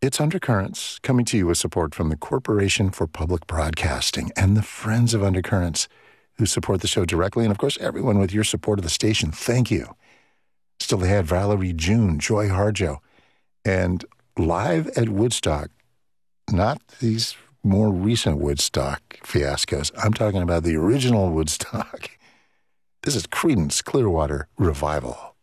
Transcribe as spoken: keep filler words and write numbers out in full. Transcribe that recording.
It's Undercurrents, coming to you with support from the Corporation for Public Broadcasting and the Friends of Undercurrents, who support the show directly, and of course, everyone with your support of the station. Thank you. Still ahead, Valerie June, Joy Harjo, and live at Woodstock, not these more recent Woodstock fiascos. I'm talking about the original Woodstock. This is Creedence Clearwater Revival.